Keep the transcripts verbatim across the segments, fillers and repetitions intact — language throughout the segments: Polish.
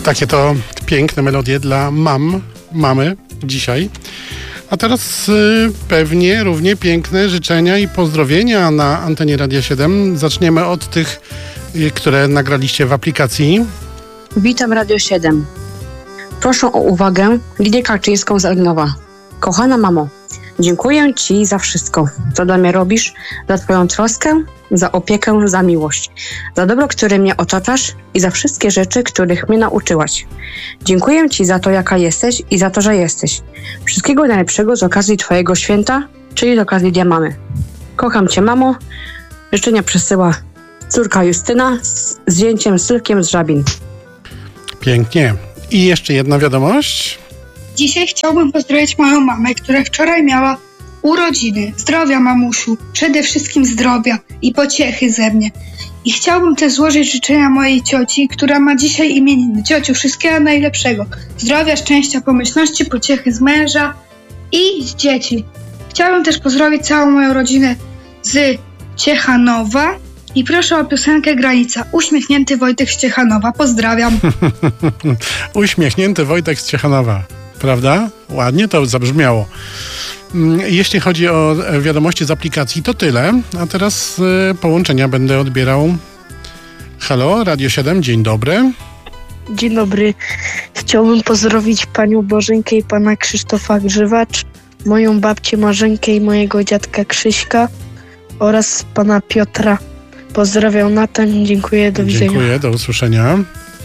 Takie to piękne melodie dla mam, mamy dzisiaj. A teraz y, pewnie równie piękne życzenia i pozdrowienia na antenie Radia siedem. Zaczniemy od tych, y, które nagraliście w aplikacji. Witam Radio siedem. Proszę o uwagę Lidię Kaczyńską z Elnowa. Kochana mamo, dziękuję Ci za wszystko, co dla mnie robisz, za Twoją troskę, za opiekę, za miłość, za dobro, które mnie otaczasz i za wszystkie rzeczy, których mnie nauczyłaś. Dziękuję Ci za to, jaka jesteś i za to, że jesteś. Wszystkiego najlepszego z okazji Twojego święta, czyli z okazji Dnia Mamy. Kocham Cię, mamo. Życzenia przesyła córka Justyna z zdjęciem Sylwkiem z Żabin. Pięknie. I jeszcze jedna wiadomość. Dzisiaj chciałbym pozdrowić moją mamę, która wczoraj miała urodziny. Zdrowia, mamusiu. Przede wszystkim zdrowia i pociechy ze mnie. I chciałbym też złożyć życzenia mojej cioci, która ma dzisiaj imieniny. Ciociu, wszystkiego najlepszego. Zdrowia, szczęścia, pomyślności, pociechy z męża i z dzieci. Chciałbym też pozdrowić całą moją rodzinę z Ciechanowa. I proszę o piosenkę Granica. Uśmiechnięty Wojtek z Ciechanowa. Pozdrawiam. Uśmiechnięty Wojtek z Ciechanowa. Prawda? Ładnie to zabrzmiało. Jeśli chodzi o wiadomości z aplikacji, to tyle. A teraz y, połączenia będę odbierał. Halo, Radio siedem, dzień dobry. Dzień dobry. Chciałbym pozdrowić panią Bożenkę i pana Krzysztofa Grzywacz, moją babcię Marzenkę i mojego dziadka Krzyśka oraz pana Piotra. Pozdrawiam Natan, dziękuję, do widzenia. Dziękuję, do usłyszenia.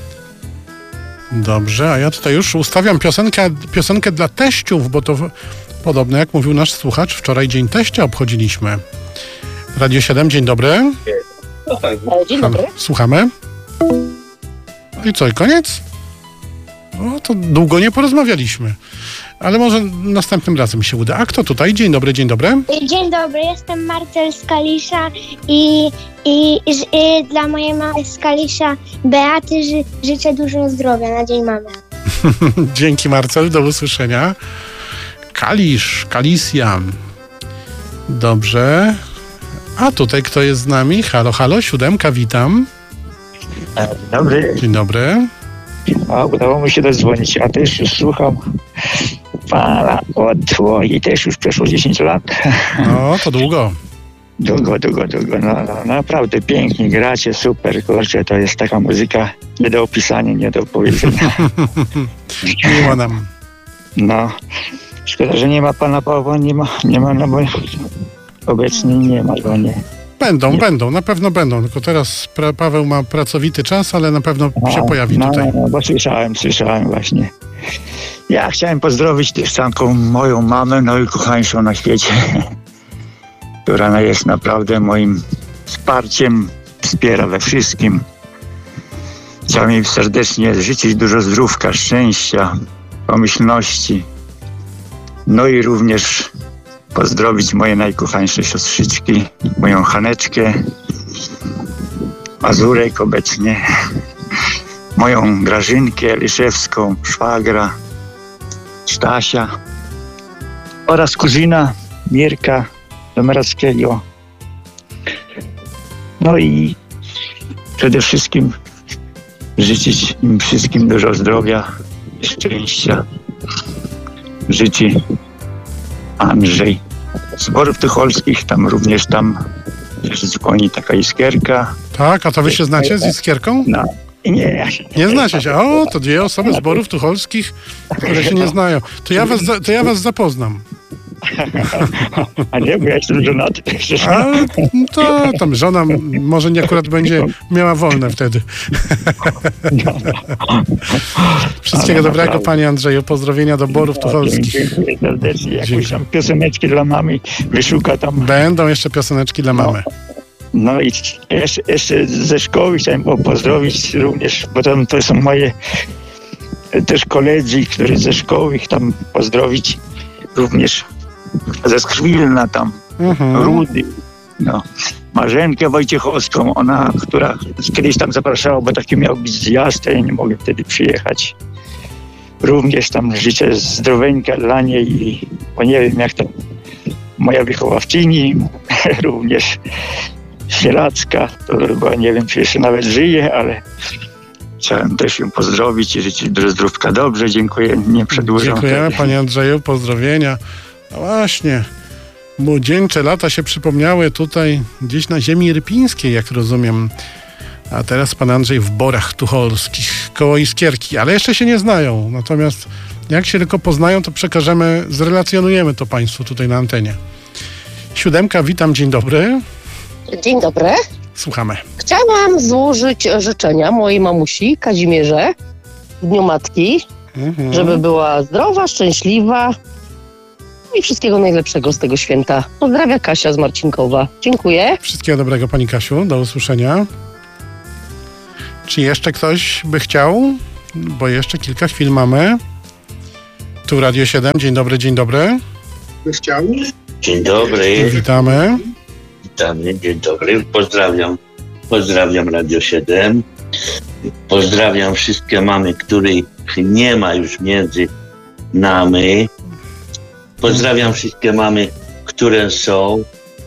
Dobrze, a ja tutaj już ustawiam piosenkę, piosenkę dla teściów, bo to w, podobno, jak mówił nasz słuchacz, wczoraj Dzień Teścia obchodziliśmy. Radio siedem, dzień dobry. Dzień dobry. Halo, słuchamy. I co, i koniec? O, to długo nie porozmawialiśmy. Ale może następnym razem się uda. A kto tutaj? Dzień dobry, dzień dobry. Dzień dobry, jestem Marcel z Kalisza i, i, i, i dla mojej mamy z Kalisza Beaty ży, życzę dużo zdrowia na Dzień Mamy. Dzięki, Marcel, do usłyszenia. Kalisz, Kalisja. Dobrze. A tutaj kto jest z nami? Halo, halo, siódemka, witam. Dzień dobry. Dzień dobry. A, udało mi się dodzwonić, ja też już słucham pana od twojej, też już przeszło dziesięć lat. No, to długo. Długo, długo, długo. No, no, naprawdę pięknie gracie, super, kurczę, to jest taka muzyka nie do opisania, nie do opowiedzenia. Miło nam. No, szkoda, że nie ma pana Pawła, nie ma, nie ma, no bo obecnie nie ma go, nie. Będą, nie. będą, na pewno będą, tylko teraz pra- Paweł ma pracowity czas, ale na pewno No, się pojawi no, tutaj. No, bo słyszałem, słyszałem właśnie. Ja chciałem pozdrowić też taką moją mamę, najukochańszą na świecie, która jest naprawdę moim wsparciem, wspiera we wszystkim. Chciałem jej serdecznie życzyć dużo zdrówka, szczęścia, pomyślności. No i również pozdrowić moje najkochańsze siostrzyczki, moją Haneczkę, Mazurek obecnie, moją Grażynkę Liszewską, szwagra, Stasia oraz kuzyna Mirka Domerackiego. No i przede wszystkim życzyć im wszystkim dużo zdrowia, szczęścia. Życzy Andrzej. Z Borów Tucholskich, tam również tam dzwoni taka iskierka. Tak, a to wy się znacie z Iskierką? No, nie, ja się nie, Nie znacie się. O, to dwie osoby z Borów Tucholskich, które się nie znają. To ja was, za- to ja was zapoznam. A nie, bo ja jestem żonaty. A to tam żona może nie akurat będzie miała wolne wtedy. Wszystkiego Ale dobrego, naprawdę. panie Andrzeju. Pozdrowienia do Borów Tucholskich. Dziękuję serdecznie. Jakąś Dziękuję. tam pioseneczki dla mamy wyszuka tam. Będą jeszcze pioseneczki dla mamy. No i jeszcze, jeszcze ze szkoły chciałem po- pozdrowić również, bo tam to są moje też koledzy, którzy ze szkoły ich tam pozdrowić. Również ze Skrwilna tam, Mhm. Rudy, no. Marzenkę Wojciechowską, ona, która kiedyś tam zapraszała, bo taki miał być zjazd, ja nie mogę wtedy przyjechać. Również tam życzę zdroweńka dla niej, i, bo nie wiem jak tam moja wychowawczyni, również Sieracka, to chyba nie wiem, czy jeszcze nawet żyje, ale chciałem też ją pozdrowić i życzyć zdrówka. Dobrze, dziękuję, nie przedłużam. Dziękujemy panie Andrzeju, pozdrowienia. No właśnie, młodzieńcze lata się przypomniały tutaj gdzieś na ziemi rypińskiej, jak rozumiem. A teraz pan Andrzej w Borach Tucholskich, koło Iskierki, ale jeszcze się nie znają. Natomiast jak się tylko poznają, to przekażemy, zrelacjonujemy to państwu tutaj na antenie. Siódemka, witam, dzień dobry. Dzień dobry. Słuchamy. Chciałam złożyć życzenia mojej mamusi Kazimierze w Dniu Matki, mhm. żeby była zdrowa, szczęśliwa i wszystkiego najlepszego z tego święta. Pozdrawia Kasia z Marcinkowa. Dziękuję. Wszystkiego dobrego pani Kasiu, do usłyszenia. Czy jeszcze ktoś by chciał? Bo jeszcze kilka chwil mamy. Tu Radio siedem, dzień dobry, dzień dobry. By chciał? Dzień dobry. Witamy. Witamy, dzień dobry. Pozdrawiam. Pozdrawiam Radio siedem. Pozdrawiam wszystkie mamy, których nie ma już między nami. Pozdrawiam wszystkie mamy, które są,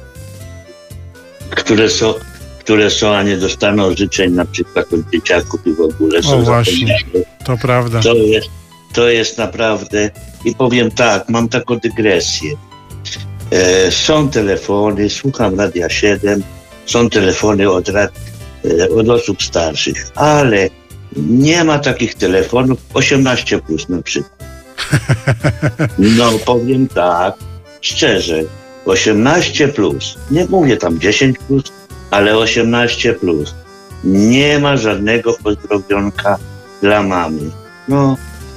które są, które są, a nie dostaną życzeń na przykład od dzieciaków i w ogóle są. O właśnie, to prawda. To jest, to jest naprawdę, i powiem tak, mam taką dygresję. E, są telefony, słucham Radia siedem, są telefony od, rad, e, od osób starszych, ale nie ma takich telefonów osiemnaście plus na przykład. No powiem tak, szczerze, osiemnaście plus, nie mówię tam dziesięć plus, ale osiemnaście plus. Nie ma żadnego pozdrowionka dla mamy. No,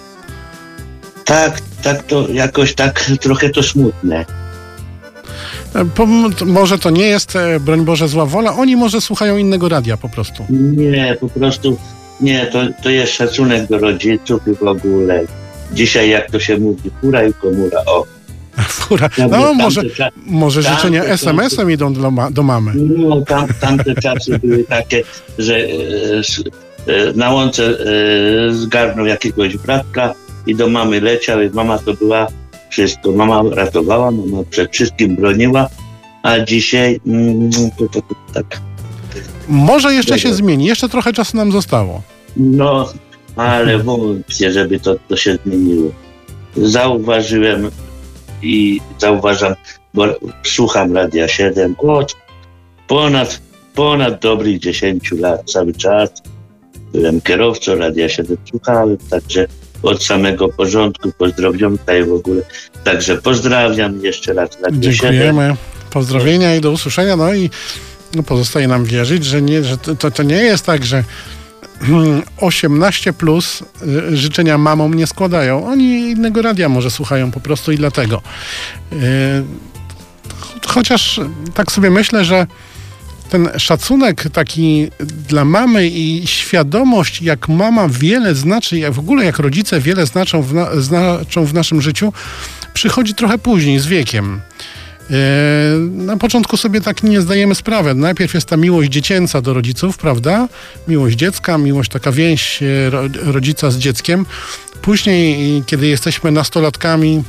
tak, tak to jakoś tak trochę to smutne. Po, to może to nie jest, broń Boże, zła wola, oni może słuchają innego radia po prostu. Nie, po prostu, nie, to, to jest szacunek do rodziców i w ogóle. Dzisiaj, jak to się mówi, fura i komura, o. Fura. No, może, może życzenia es em esem idą do, ma, do mamy. No, tam, tamte czasy były takie, że e, e, na łące e, zgarnął jakiegoś bratka i do mamy leciał i mama to była wszystko. Mama ratowała, mama przed wszystkim broniła, a dzisiaj mm, to, to, to tak. Może jeszcze Dobra. się zmieni, jeszcze trochę czasu nam zostało. No, ale wątpię, żeby to, to się zmieniło. Zauważyłem i zauważam, bo słucham Radia siedem od ponad, ponad dobrych dziesięciu lat, cały czas. Byłem kierowcą Radia siedem, słuchałem, także od samego porządku, pozdrowionka i w ogóle. Także pozdrawiam jeszcze raz Radio Dziękujemy. siedem. Pozdrowienia i do usłyszenia. No i no, pozostaje nam wierzyć, że, nie, że to, to nie jest tak, że osiemnaście plus y, życzenia mamom nie składają. Oni innego radia może słuchają po prostu i dlatego. Y, chociaż tak sobie myślę, że ten szacunek taki dla mamy i świadomość, jak mama wiele znaczy, jak w ogóle jak rodzice wiele znaczą w, na, znaczą w naszym życiu, przychodzi trochę później, z wiekiem. Na początku sobie tak nie zdajemy sprawy. Najpierw jest ta miłość dziecięca do rodziców, prawda? Miłość dziecka, miłość, taka więź rodzica z dzieckiem. Później, kiedy jesteśmy nastolatkami,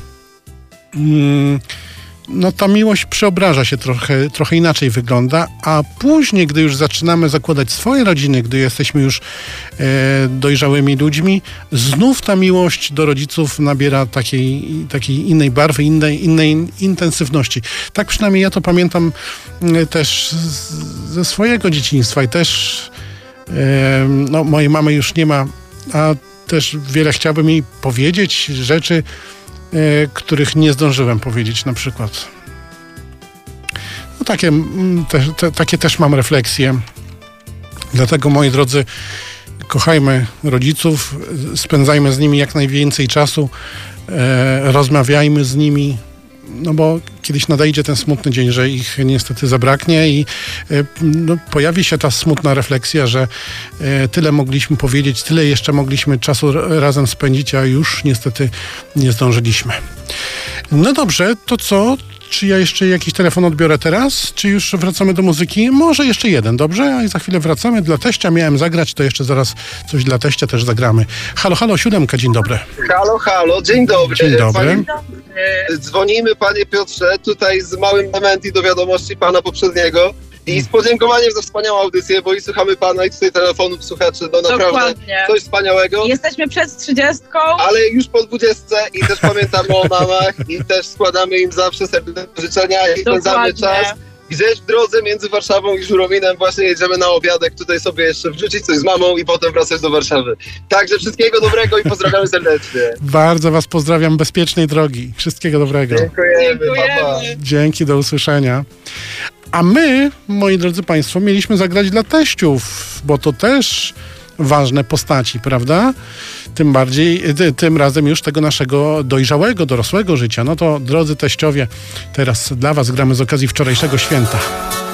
no ta miłość przeobraża się trochę, trochę inaczej wygląda, a później, gdy już zaczynamy zakładać swoje rodziny, gdy jesteśmy już e, dojrzałymi ludźmi, znów ta miłość do rodziców nabiera takiej, takiej innej barwy, innej, innej intensywności. Tak przynajmniej ja to pamiętam e, też z, ze swojego dzieciństwa i też e, no, mojej mamy już nie ma, a też wiele chciałbym jej powiedzieć, rzeczy, których nie zdążyłem powiedzieć na przykład. No takie, te, te, takie też mam refleksje. Dlatego, moi drodzy, kochajmy rodziców, spędzajmy z nimi jak najwięcej czasu, e, rozmawiajmy z nimi, no bo kiedyś nadejdzie ten smutny dzień, że ich niestety zabraknie i e, no, pojawi się ta smutna refleksja, że e, tyle mogliśmy powiedzieć, tyle jeszcze mogliśmy czasu razem spędzić, a już niestety nie zdążyliśmy. No dobrze, to co? Czy ja jeszcze jakiś telefon odbiorę teraz? Czy już wracamy do muzyki? Może jeszcze jeden, dobrze? A i za chwilę wracamy. Dla teścia miałem zagrać, to jeszcze zaraz coś dla teścia też zagramy. Halo, halo, siódemka, dzień dobry. Halo, halo, dzień dobry. Dzień dobry. Panie, dzwonimy, panie Piotrze, tutaj z małym dementi do wiadomości pana poprzedniego. I z podziękowaniem za wspaniałą audycję, bo i słuchamy pana, i tutaj telefonów słuchaczy, no naprawdę Dokładnie. coś wspaniałego. Jesteśmy przed trzydziestką. Ale już po dwudziestce i też pamiętamy o mamach i też składamy im zawsze serdeczne życzenia i spędzamy czas. Gdzieś w drodze między Warszawą i Żurawinem właśnie jedziemy na obiadek, tutaj sobie jeszcze wrzucić coś z mamą i potem wracać do Warszawy. Także wszystkiego dobrego i pozdrawiamy serdecznie. Bardzo was pozdrawiam, bezpiecznej drogi. Wszystkiego dobrego. Dziękujemy, Dziękujemy. papa. Dzięki, do usłyszenia. A my, moi drodzy państwo, mieliśmy zagrać dla teściów, bo to też ważne postaci, prawda? Tym bardziej, ty, tym razem już tego naszego dojrzałego, dorosłego życia. No to, drodzy teściowie, teraz dla was gramy z okazji wczorajszego święta.